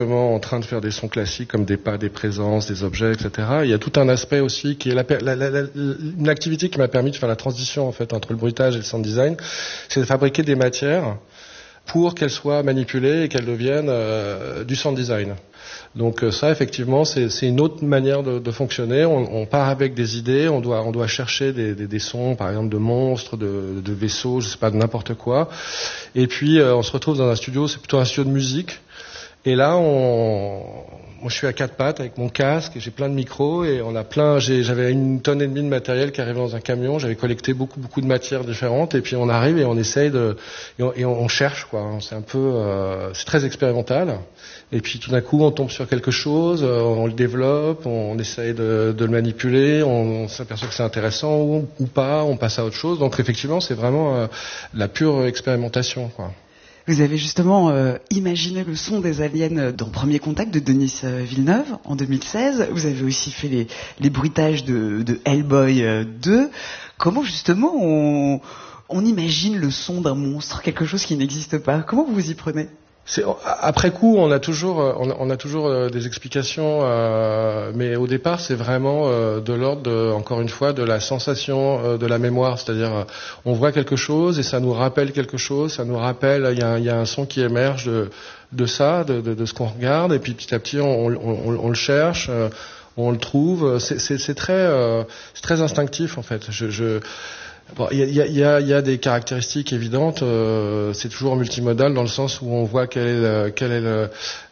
en train de faire des sons classiques comme des pas, des présences, des objets, etc. Il y a tout un aspect aussi qui est une activité qui m'a permis de faire la transition en fait entre le bruitage et le sound design, c'est de fabriquer des matières pour qu'elles soient manipulées et qu'elles deviennent du sound design. Donc ça, effectivement, c'est une autre manière de fonctionner. On part avec des idées, on doit chercher des sons, par exemple de monstres, de vaisseaux, je sais pas, de n'importe quoi. Et puis on se retrouve dans un studio, c'est plutôt un studio de musique. Et là, moi, je suis à quatre pattes avec mon casque, et j'ai plein de micros, et j'avais 1,5 tonne de matériel qui arrivait dans un camion. J'avais collecté beaucoup de matières différentes, et puis on arrive et on essaye et on cherche, quoi. C'est un peu, c'est très expérimental. Et puis tout d'un coup, on tombe sur quelque chose, on le développe, on essaye de le manipuler, on s'aperçoit que c'est intéressant ou pas, on passe à autre chose. Donc effectivement, c'est vraiment la pure expérimentation, quoi. Vous avez justement imaginé le son des aliens dans Premier Contact de Denis Villeneuve en 2016. Vous avez aussi fait les bruitages de Hellboy 2. Comment justement on imagine le son d'un monstre, quelque chose qui n'existe pas? Comment vous vous y prenez? Après coup, on a toujours des explications, mais au départ, c'est vraiment de l'ordre, encore une fois, de la sensation de la mémoire. C'est-à-dire, on voit quelque chose et ça nous rappelle quelque chose. Ça nous rappelle, il y a un son qui émerge de ça, de ce qu'on regarde, et puis petit à petit, on le cherche. On le trouve. C'est très instinctif en fait. Bon, il y a des caractéristiques évidentes. C'est toujours multimodal dans le sens où on voit quelle est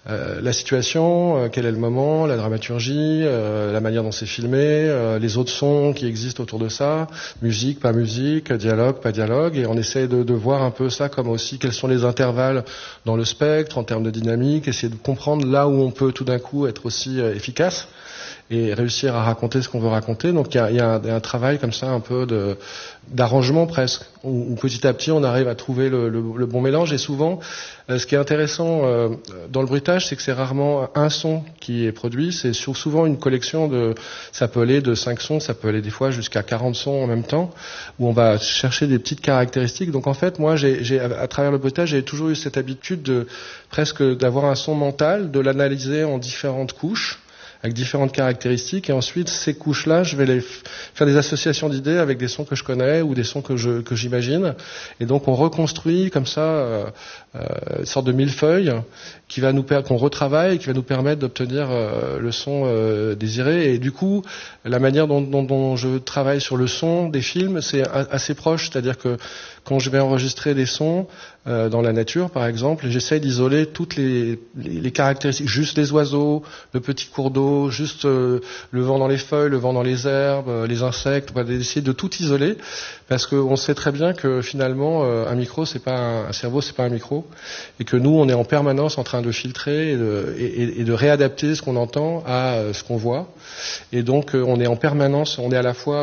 la situation, quel est le moment, la dramaturgie, la manière dont c'est filmé, les autres sons qui existent autour de ça, musique, pas musique, dialogue, pas dialogue, et on essaie de voir un peu ça comme aussi quels sont les intervalles dans le spectre en termes de dynamique, essayer de comprendre là où on peut tout d'un coup être aussi efficace et réussir à raconter ce qu'on veut raconter. Donc il y a un travail comme ça un peu d'arrangement presque, où petit à petit on arrive à trouver le bon mélange. Et souvent, ce qui est intéressant dans le bruitage, c'est que c'est rarement un son qui est produit, c'est souvent une collection ça peut aller de 5 sons, ça peut aller des fois jusqu'à 40 sons en même temps, où on va chercher des petites caractéristiques. Donc en fait, moi, à travers le bruitage, j'ai toujours eu cette habitude presque d'avoir un son mental, de l'analyser en différentes couches, avec différentes caractéristiques, et ensuite ces couches-là, je vais faire des associations d'idées avec des sons que je connais ou des sons que j'imagine, et donc on reconstruit comme ça une sorte de millefeuille qu'on retravaille et qui va nous permettre d'obtenir le son désiré. Et du coup, la manière dont je travaille sur le son des films, c'est assez proche, c'est-à-dire que quand je vais enregistrer des sons dans la nature, par exemple, j'essaie d'isoler toutes les caractéristiques, juste les oiseaux, le petit cours d'eau, juste le vent dans les feuilles, le vent dans les herbes, les insectes. On va essayer de tout isoler, parce qu'on sait très bien que finalement, un micro, un cerveau, c'est pas un micro, et que nous, on est en permanence en train de filtrer et de réadapter ce qu'on entend à ce qu'on voit. Et donc, on est en permanence, on est à la fois,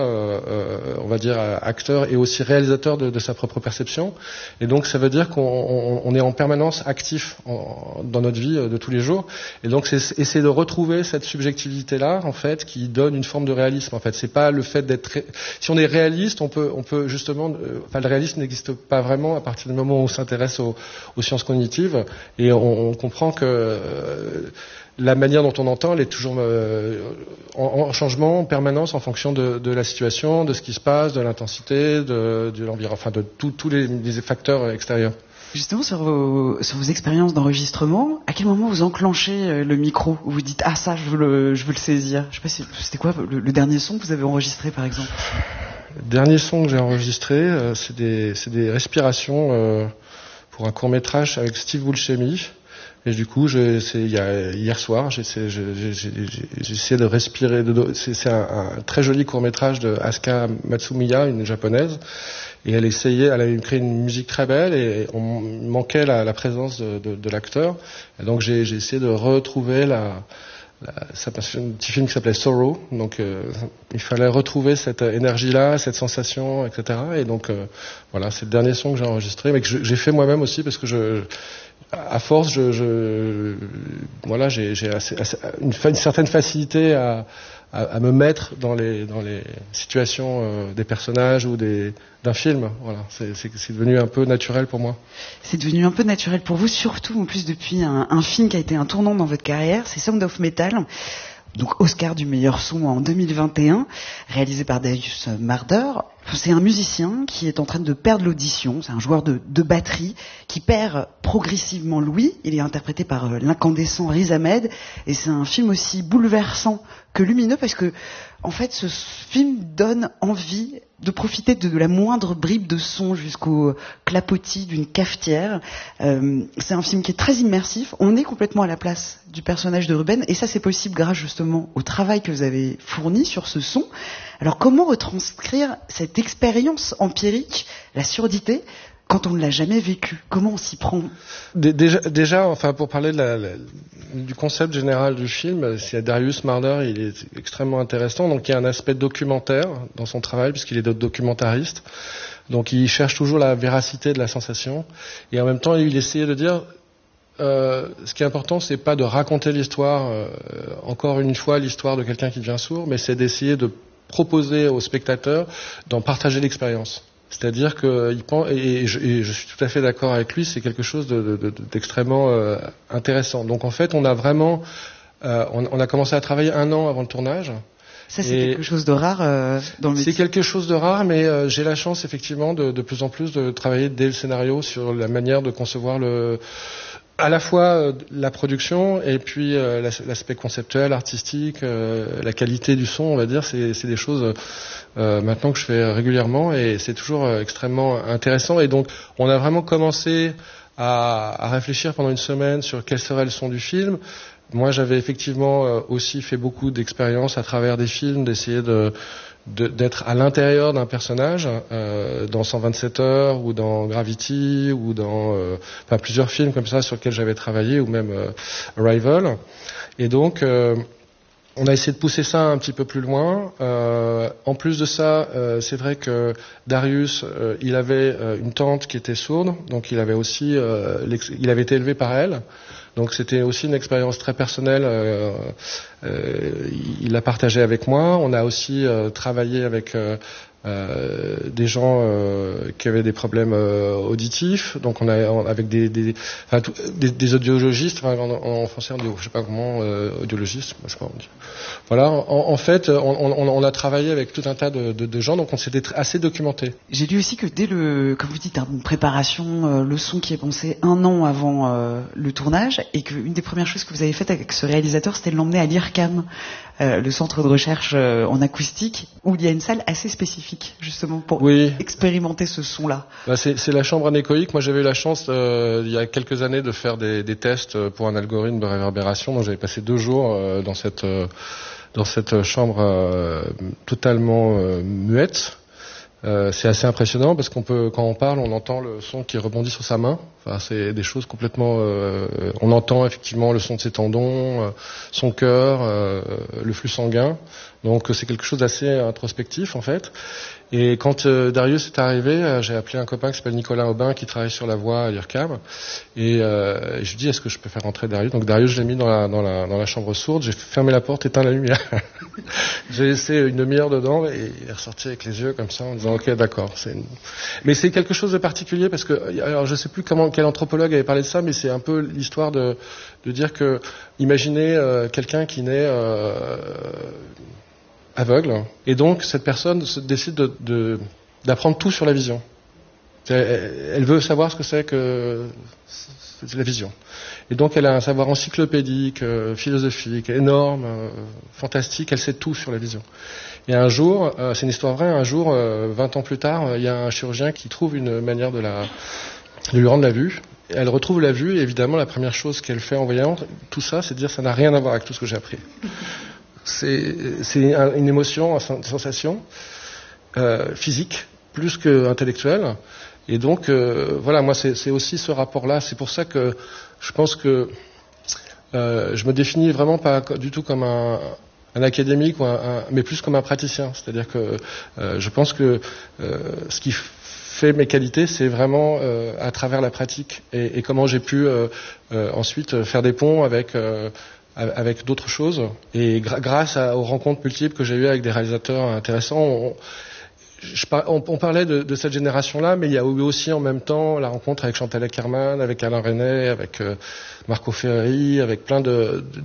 on va dire, acteur et aussi réalisateur de sa propre perception. Et donc, ça veut dire qu'on est en permanence actif dans notre vie de tous les jours. Et donc, c'est essayer de retrouver cette subjectivité-là, en fait, qui donne une forme de réalisme. En fait, c'est pas le fait d'être. Si on est réaliste, on peut justement. Le réalisme n'existe pas vraiment à partir du moment où on s'intéresse aux sciences cognitives, et on comprend que la manière dont on entend, elle est toujours en changement, en permanence, en fonction de la situation, de ce qui se passe, de l'intensité, de l'environnement, enfin de tous les facteurs extérieurs. Justement, sur vos expériences d'enregistrement, à quel moment vous enclenchez le micro, où vous dites « Ah, ça, je veux le saisir ». Je sais pas si c'était quoi le dernier son que vous avez enregistré, par exemple? Le dernier son que j'ai enregistré, c'est des respirations pour un court-métrage avec Steve Buscemi. Et du coup, hier soir, j'ai essayé de respirer. C'est un très joli court-métrage de Asuka Matsumiya, une japonaise. Et elle a créé une musique très belle, et on manquait la présence de l'acteur. Et donc j'ai essayé de retrouver ça passait un petit film qui s'appelait Sorrow, donc il fallait retrouver cette énergie-là, cette sensation, etc. Et donc voilà, c'est le dernier son que j'ai enregistré, mais que j'ai fait moi-même aussi, parce que à force, voilà, j'ai une certaine facilité à me mettre dans les situations des personnages ou d'un film. Voilà, c'est devenu un peu naturel pour moi. C'est devenu un peu naturel pour vous, surtout en plus depuis un film qui a été un tournant dans votre carrière, c'est Sound of Metal. Donc Oscar du meilleur son en 2021, réalisé par Darius Marder. C'est un musicien qui est en train de perdre l'audition, c'est un joueur de batterie qui perd progressivement l'ouïe. Il est interprété par l'incandescent Riz Ahmed et c'est un film aussi bouleversant que lumineux parce que en fait ce film donne envie de profiter de la moindre bribe de son jusqu'au clapotis d'une cafetière. C'est un film qui est très immersif, on est complètement à la place du personnage de Ruben et ça c'est possible grâce justement au travail que vous avez fourni sur ce son. Alors comment retranscrire cette expérience empirique, la surdité, quand on ne l'a jamais vécu? Comment on s'y prend? Déjà, enfin, pour parler du concept général du film, c'est Darius Marder, il est extrêmement intéressant. Donc il y a un aspect documentaire dans son travail puisqu'il est documentariste. Donc il cherche toujours la véracité de la sensation et en même temps il essayait de dire ce qui est important, c'est pas de raconter l'histoire, encore une fois l'histoire de quelqu'un qui devient sourd, mais c'est d'essayer de proposer aux spectateurs d'en partager l'expérience. C'est-à-dire que il pense, et je suis tout à fait d'accord avec lui, c'est quelque chose d'extrêmement intéressant. Donc en fait, on a vraiment, on a commencé à travailler 1 an avant le tournage. Ça, c'est quelque chose de rare dans le métier. C'est quelque chose de rare, mais j'ai la chance effectivement de plus en plus de travailler dès le scénario sur la manière de concevoir à la fois la production et puis l'aspect conceptuel, artistique, la qualité du son, on va dire, c'est des choses maintenant que je fais régulièrement et c'est toujours extrêmement intéressant. Et donc, on a vraiment commencé à réfléchir pendant une semaine sur quel serait le son du film. Moi, j'avais effectivement aussi fait beaucoup d'expériences à travers des films, d'essayer d'être à l'intérieur d'un personnage, dans 127 heures ou dans Gravity ou dans plusieurs films comme ça sur lesquels j'avais travaillé ou même Arrival. Et donc on a essayé de pousser ça un petit peu plus loin. En plus de ça, c'est vrai que Darius, il avait une tante qui était sourde, donc il avait aussi, il avait été élevé par elle. Donc c'était aussi une expérience très personnelle. Il l'a partagé avec moi. On a aussi travaillé avec des gens qui avaient des problèmes auditifs. Donc on a avec des audiologistes. Enfin, en français, je sais pas comment audiologistes. Je sais pas. Voilà. En fait, on a travaillé avec tout un tas de gens. Donc on s'était assez documenté. J'ai lu aussi que comme vous dites, une préparation, le son qui est pensé 1 an avant le tournage, et qu'une des premières choses que vous avez faites avec ce réalisateur, c'était de l'emmener à l'IRCAM, le centre de recherche en acoustique, où il y a une salle assez spécifique, justement, pour expérimenter ce son-là. C'est la chambre anéchoïque. Moi, j'avais eu la chance, il y a quelques années, de faire des tests pour un algorithme de réverbération. Donc, j'avais passé 2 jours dans cette chambre totalement muette. C'est assez impressionnant parce quand on parle, on entend le son qui rebondit sur sa main. Enfin, c'est des choses complètement. On entend effectivement le son de ses tendons, son cœur, le flux sanguin. Donc c'est quelque chose d'assez introspectif en fait. Et quand Darius est arrivé, j'ai appelé un copain qui s'appelle Nicolas Aubin qui travaille sur la voix à l'IRCAM. Et je lui dis, est-ce que je peux faire rentrer Darius? Donc Darius, je l'ai mis dans la chambre sourde. J'ai fermé la porte, éteint la lumière. J'ai laissé une demi-heure dedans et il est ressorti avec les yeux comme ça en disant, ok, d'accord. Mais c'est quelque chose de particulier parce que, alors je sais plus quel anthropologue avait parlé de ça, mais c'est un peu l'histoire de dire que, imaginez quelqu'un qui naît aveugle, et donc cette personne décide d'apprendre tout sur la vision. Elle veut savoir ce que c'est que la vision. Et donc elle a un savoir encyclopédique, philosophique, énorme, fantastique, elle sait tout sur la vision. Et un jour, c'est une histoire vraie, un jour, 20 ans plus tard, il y a un chirurgien qui trouve une manière de lui rendre la vue. Elle retrouve la vue, et évidemment la première chose qu'elle fait en voyant tout ça, c'est de dire ça n'a rien à voir avec tout ce que j'ai appris. C'est une émotion, une sensation physique plus qu'intellectuelle. Et donc, voilà, moi, c'est aussi ce rapport-là. C'est pour ça que je pense que je me définis vraiment pas du tout comme un académique, mais plus comme un praticien. C'est-à-dire que je pense que ce qui fait mes qualités, c'est vraiment à travers la pratique et comment j'ai pu ensuite faire des ponts avec d'autres choses. Et grâce aux rencontres multiples que j'ai eues avec des réalisateurs intéressants, on parlait de cette génération-là, mais il y a eu aussi en même temps la rencontre avec Chantal Akerman, avec Alain Resnais, avec Marco Ferreri, avec plein